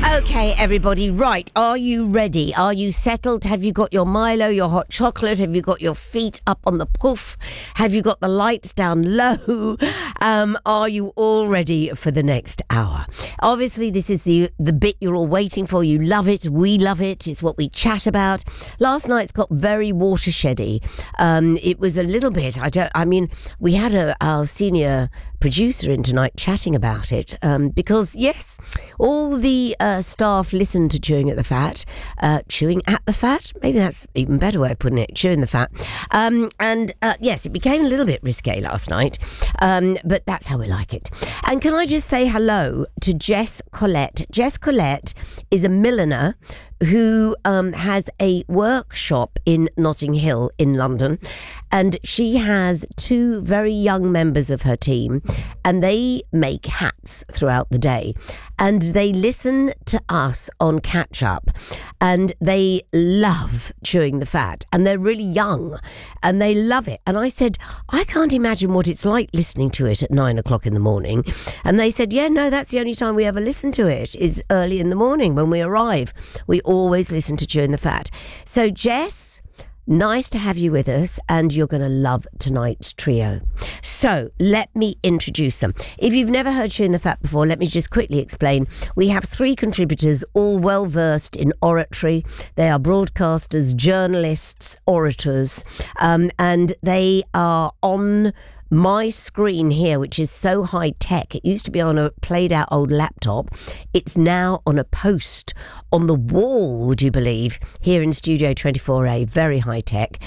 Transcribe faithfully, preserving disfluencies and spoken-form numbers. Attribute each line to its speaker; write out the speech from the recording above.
Speaker 1: Okay, everybody, right. Are you ready? Are you settled? Have you got your Milo, your hot chocolate? Have you got your feet up on the poof? Have you got the lights down low? Um, are you all ready for the next hour? Obviously, this is the the bit you're all waiting for. You love it. We love it. It's what we chat about. Last night's got very watershedy. Um, it was a little bit, I don't, I mean, we had a, our senior producer in tonight chatting about it um, because, yes, all the uh, staff listened to Chewing at the Fat. Uh, chewing at the Fat? Maybe that's even better way of putting it. Chewing the Fat. Um, and, uh, yes, it became a little bit risque last night, um, but that's how we like it. And can I just say hello to Jess Collette? Jess Collette is a milliner who um, has a workshop in Notting Hill in London, and she has two very young members of her team, and they make hats throughout the day, and they listen to us on Catch Up, and they love Chewing the Fat, and they're really young, and they love it. And I said, I can't imagine what it's like listening to it at nine o'clock in the morning. And they said, yeah, no, that's the only time we ever listen to it is early in the morning when we arrive. We always listen to Chewing the Fat. So Jess, nice to have you with us, and you're going to love tonight's trio. So let me introduce them. If you've never heard Chewing the Fat before, let me just quickly explain. We have three contributors, all well versed in oratory. They are broadcasters, journalists, orators, um, and they are on my screen here, which is so high tech. It used to be on a played out old laptop. It's now on a post on the wall, would you believe, here in Studio twenty-four A. Very high tech.